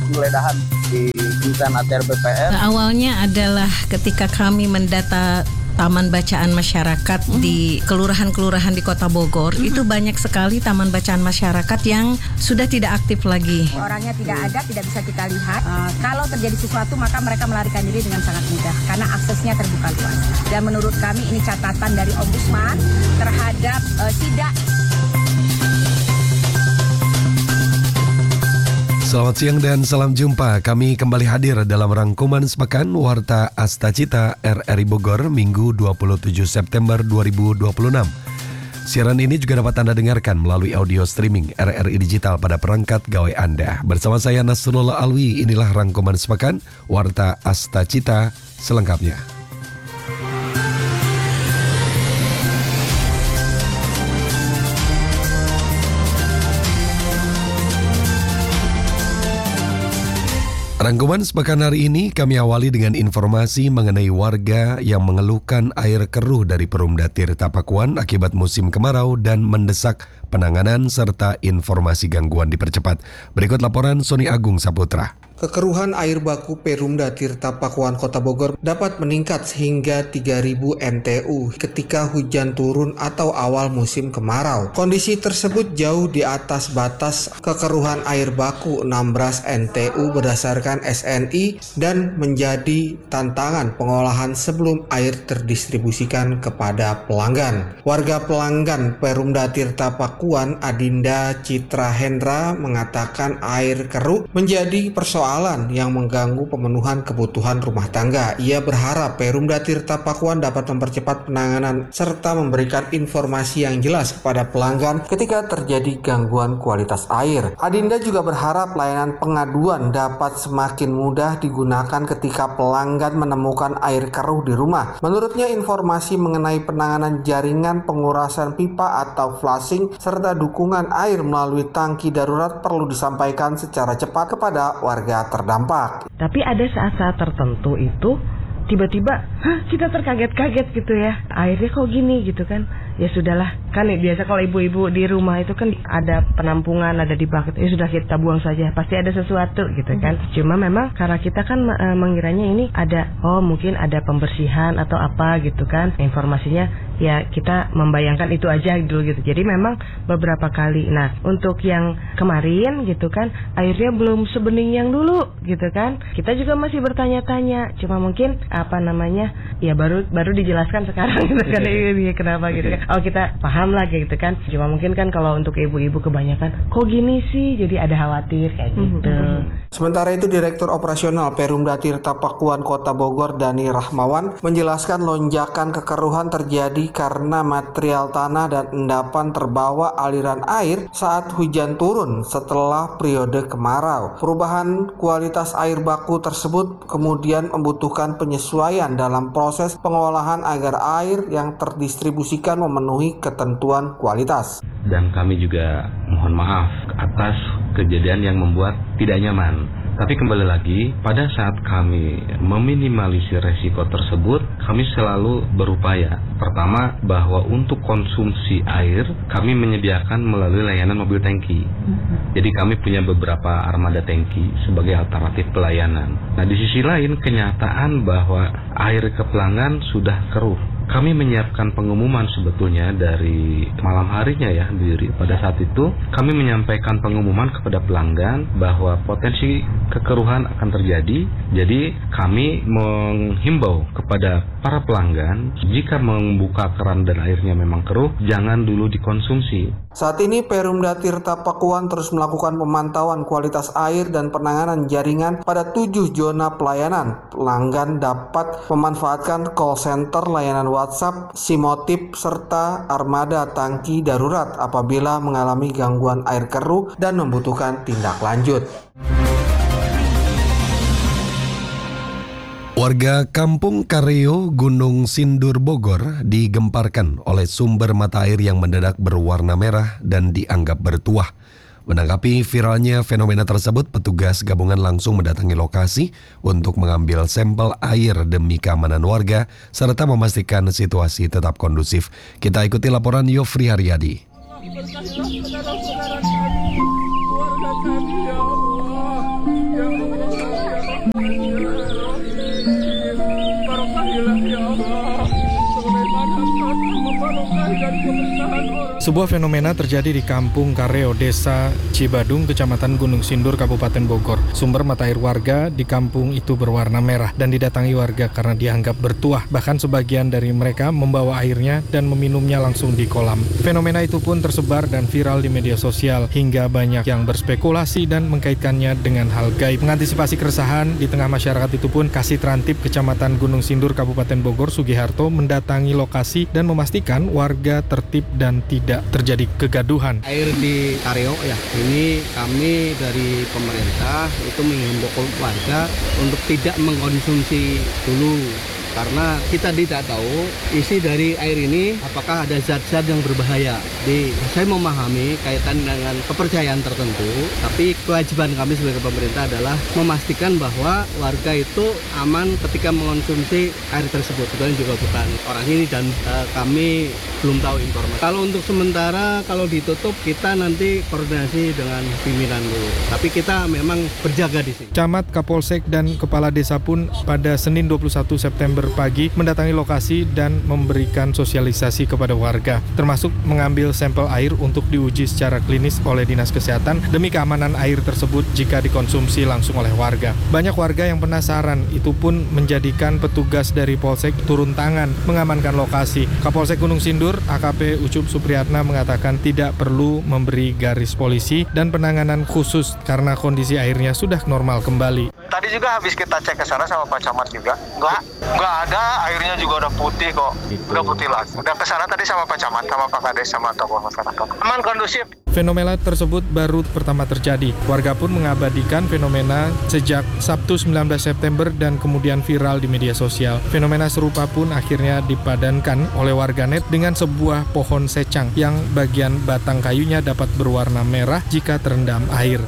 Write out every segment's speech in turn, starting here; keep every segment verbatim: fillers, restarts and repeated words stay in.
penggeledahan di insan A T R B P R. Awalnya adalah ketika kami mendata taman bacaan masyarakat hmm. di kelurahan-kelurahan di Kota Bogor, hmm. itu banyak sekali taman bacaan masyarakat yang sudah tidak aktif lagi. Orangnya tidak ada, tidak bisa kita lihat. Uh, kalau terjadi sesuatu maka mereka melarikan diri dengan sangat mudah karena aksesnya terbuka luas. Dan menurut kami ini catatan dari Ombudsman terhadap uh, sidak. Selamat siang dan salam jumpa. Kami kembali hadir dalam rangkuman sepekan Warta Astacita R R I Bogor Minggu dua puluh tujuh September dua ribu dua puluh enam. Siaran ini juga dapat Anda dengarkan melalui audio streaming R R I Digital pada perangkat gawai Anda. Bersama saya Nasrullah Alwi, inilah rangkuman sepekan Warta Astacita selengkapnya. Rangkuman sepekan hari ini kami awali dengan informasi mengenai warga yang mengeluhkan air keruh dari Perumda Tirta Pakuan akibat musim kemarau dan mendesak penanganan serta informasi gangguan dipercepat. Berikut laporan Sony Agung Saputra. Kekeruhan air baku Perumda Tirta Pakuan Kota Bogor dapat meningkat sehingga tiga ribu M T U ketika hujan turun atau awal musim kemarau. Kondisi tersebut jauh di atas batas kekeruhan air baku enam belas N T U berdasarkan S N I dan menjadi tantangan pengolahan sebelum air terdistribusikan kepada pelanggan. Warga pelanggan Perumda Tirta Pakuan Adinda Citra Hendra mengatakan air keruh menjadi persoalan yang mengganggu pemenuhan kebutuhan rumah tangga. Ia berharap Perumda Tirta Pakuan dapat mempercepat penanganan serta memberikan informasi yang jelas kepada pelanggan ketika terjadi gangguan kualitas air. Adinda juga berharap layanan pengaduan dapat semakin mudah digunakan ketika pelanggan menemukan air keruh di rumah. Menurutnya informasi mengenai penanganan jaringan pengurasan pipa atau flushing serta dukungan air melalui tangki darurat perlu disampaikan secara cepat kepada warga terdampak. Tapi ada saat-saat tertentu itu tiba-tiba hah, kita terkaget-kaget gitu ya, airnya kok gini gitu kan. Ya sudahlah, kan biasa kalau ibu-ibu di rumah itu kan ada penampungan, ada di bucket, ya sudah kita buang saja, pasti ada sesuatu gitu kan. Hmm. Cuma memang karena kita kan e, mengiranya ini ada, oh mungkin ada pembersihan atau apa gitu kan, informasinya ya kita membayangkan itu aja dulu gitu. Jadi memang beberapa kali, nah untuk yang kemarin gitu kan, airnya belum sebening yang dulu gitu kan, kita juga masih bertanya-tanya, cuma mungkin apa namanya, ya baru baru dijelaskan sekarang gitu kan, ini kenapa gitu kan. Oh kita paham lah gitu kan. Cuma mungkin kan kalau untuk ibu-ibu kebanyakan kok gini sih, jadi ada khawatir kayak gitu. Sementara itu Direktur Operasional Perumda Tirta Pakuan Kota Bogor Dani Rahmawan menjelaskan lonjakan kekeruhan terjadi karena material tanah dan endapan terbawa aliran air saat hujan turun setelah periode kemarau. Perubahan kualitas air baku tersebut kemudian membutuhkan penyesuaian dalam proses pengolahan agar air yang terdistribusikan memenuhi ketentuan kualitas. Dan kami juga mohon maaf atas kejadian yang membuat tidak nyaman. Tapi kembali lagi, pada saat kami meminimalisir resiko tersebut, kami selalu berupaya. Pertama, bahwa untuk konsumsi air, kami menyediakan melalui layanan mobil tangki. Jadi kami punya beberapa armada tangki sebagai alternatif pelayanan. Nah, di sisi lain, kenyataan bahwa air ke pelanggan sudah keruh. Kami menyiapkan pengumuman sebetulnya dari malam harinya ya, diri pada saat itu kami menyampaikan pengumuman kepada pelanggan bahwa potensi kekeruhan akan terjadi. Jadi kami menghimbau kepada para pelanggan jika membuka keran dan airnya memang keruh, jangan dulu dikonsumsi. Saat ini Perumda Tirta Pakuan terus melakukan pemantauan kualitas air dan penanganan jaringan pada tujuh zona pelayanan. Pelanggan dapat memanfaatkan call center, layanan WhatsApp, Simotip, serta armada tangki darurat apabila mengalami gangguan air keruh dan membutuhkan tindak lanjut. Warga Kampung Kareo, Gunung Sindur, Bogor digemparkan oleh sumber mata air yang mendadak berwarna merah dan dianggap bertuah. Menanggapi viralnya fenomena tersebut, petugas gabungan langsung mendatangi lokasi untuk mengambil sampel air demi keamanan warga serta memastikan situasi tetap kondusif. Kita ikuti laporan Yofri Haryadi. Keluarga kami ya Allah, ya Allah. Sebuah fenomena terjadi di Kampung Kareo, Desa Cibadung, Kecamatan Gunung Sindur, Kabupaten Bogor. Sumber mata air warga di kampung itu berwarna merah dan didatangi warga karena dianggap bertuah. Bahkan sebagian dari mereka membawa airnya dan meminumnya langsung di kolam. Fenomena itu pun tersebar dan viral di media sosial hingga banyak yang berspekulasi dan mengkaitkannya dengan hal gaib. Mengantisipasi keresahan di tengah masyarakat itu pun Kasih Trantip Kecamatan Gunung Sindur, Kabupaten Bogor, Sugiharto mendatangi lokasi dan memastikan warga tertib dan tidak terjadi kegaduhan. Air di Kareo ya, ini kami dari pemerintah itu menghimbau warga untuk tidak mengkonsumsi dulu. Karena kita tidak tahu isi dari air ini apakah ada zat-zat yang berbahaya. Jadi saya memahami kaitan dengan kepercayaan tertentu, tapi kewajiban kami sebagai pemerintah adalah memastikan bahwa warga itu aman ketika mengonsumsi air tersebut. Itu juga bukan orang ini dan uh, kami belum tahu informasi. Kalau untuk sementara kalau ditutup kita nanti koordinasi dengan pimpinan dulu. Tapi kita memang berjaga di sini. Camat, Kapolsek dan Kepala Desa pun pada Senin dua puluh satu September pagi mendatangi lokasi dan memberikan sosialisasi kepada warga, termasuk mengambil sampel air untuk diuji secara klinis oleh Dinas Kesehatan demi keamanan air tersebut jika dikonsumsi langsung oleh warga. Banyak warga yang penasaran, itu pun menjadikan petugas dari Polsek turun tangan mengamankan lokasi. Kapolsek Gunung Sindur, A K P Ucup Supriyatna mengatakan tidak perlu memberi garis polisi dan penanganan khusus karena kondisi airnya sudah normal kembali. Tadi juga habis kita cek ke sana sama Pak Camat juga, enggak, enggak ada, airnya juga udah putih kok, udah putih lagi. Udah ke sana tadi sama Pak Camat, sama Pak Kades, sama tokoh masyarakat. Aman, kondusif. Fenomena tersebut baru pertama terjadi. Warga pun mengabadikan fenomena sejak Sabtu sembilan belas September dan kemudian viral di media sosial. Fenomena serupa pun akhirnya dipadankan oleh warganet dengan sebuah pohon secang yang bagian batang kayunya dapat berwarna merah jika terendam air.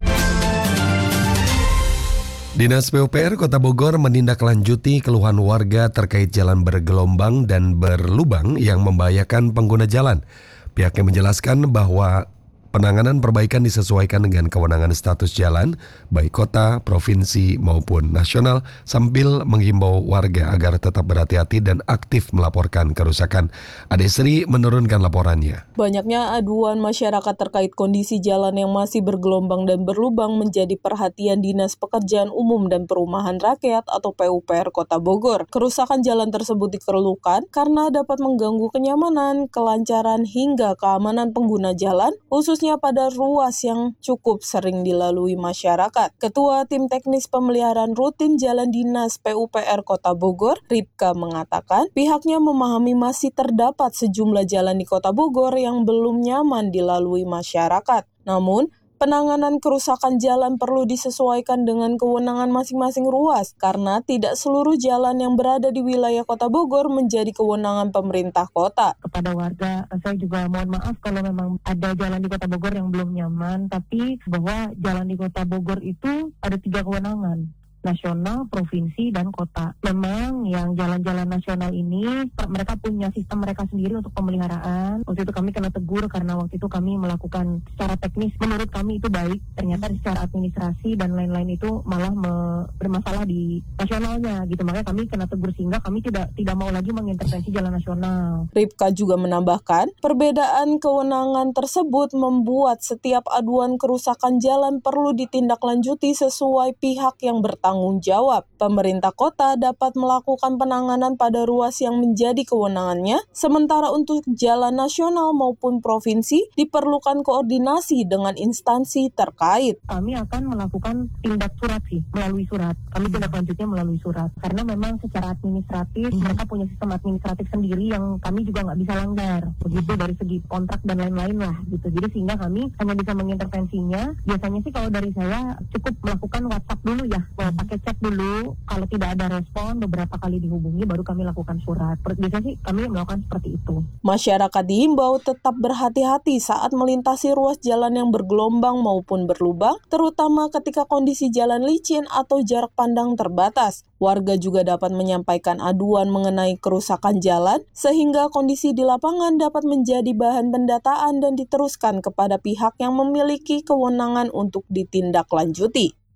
Dinas P U P R Kota Bogor menindaklanjuti keluhan warga terkait jalan bergelombang dan berlubang yang membahayakan pengguna jalan. Pihaknya menjelaskan bahwa penanganan perbaikan disesuaikan dengan kewenangan status jalan, baik kota, provinsi, maupun nasional, sambil menghimbau warga agar tetap berhati-hati dan aktif melaporkan kerusakan. Ade Sri menurunkan laporannya. Banyaknya aduan masyarakat terkait kondisi jalan yang masih bergelombang dan berlubang menjadi perhatian Dinas Pekerjaan Umum dan Perumahan Rakyat atau P U P R Kota Bogor. Kerusakan jalan tersebut dikeluhkan karena dapat mengganggu kenyamanan, kelancaran, hingga keamanan pengguna jalan, khusus pada ruas yang cukup sering dilalui masyarakat. Ketua Tim Teknis Pemeliharaan Rutin Jalan Dinas P U P R Kota Bogor, Ripka, mengatakan pihaknya memahami masih terdapat sejumlah jalan di Kota Bogor yang belum nyaman dilalui masyarakat. Namun, penanganan kerusakan jalan perlu disesuaikan dengan kewenangan masing-masing ruas, karena tidak seluruh jalan yang berada di wilayah Kota Bogor menjadi kewenangan pemerintah kota. Kepada warga, saya juga mohon maaf kalau memang ada jalan di Kota Bogor yang belum nyaman, tapi bahwa jalan di Kota Bogor itu ada tiga kewenangan. Nasional, provinsi, dan kota. Memang yang jalan-jalan nasional ini mereka punya sistem mereka sendiri untuk pemeliharaan. Waktu itu kami kena tegur karena waktu itu kami melakukan secara teknis, menurut kami itu baik, ternyata secara administrasi dan lain-lain itu malah me- bermasalah di nasionalnya gitu. Makanya kami kena tegur sehingga kami tidak tidak mau lagi mengintervensi jalan nasional. Ripka juga menambahkan, perbedaan kewenangan tersebut membuat setiap aduan kerusakan jalan perlu ditindaklanjuti sesuai pihak yang bertanggung tanggung jawab. Pemerintah kota dapat melakukan penanganan pada ruas yang menjadi kewenangannya, sementara untuk jalan nasional maupun provinsi diperlukan koordinasi dengan instansi terkait. Kami akan melakukan tindak surat sih, melalui surat. Kami tindak lanjutnya melalui surat. Karena memang secara administratif, hmm. mereka punya sistem administratif sendiri yang kami juga nggak bisa langgar. Begitu dari segi kontrak dan lain-lain lah gitu. Jadi sehingga kami hanya bisa mengintervensinya. Biasanya sih kalau dari saya cukup melakukan WhatsApp dulu ya. Pakai chat dulu, kalau tidak ada respon beberapa kali dihubungi baru kami lakukan surat. Biasanya sih kami melakukan seperti itu. Masyarakat diimbau tetap berhati-hati saat melintasi ruas jalan yang bergelombang maupun berlubang, terutama ketika kondisi jalan licin atau jarak pandang terbatas. Warga juga dapat menyampaikan aduan mengenai kerusakan jalan, sehingga kondisi di lapangan dapat menjadi bahan pendataan dan diteruskan kepada pihak yang memiliki kewenangan untuk ditindaklanjuti.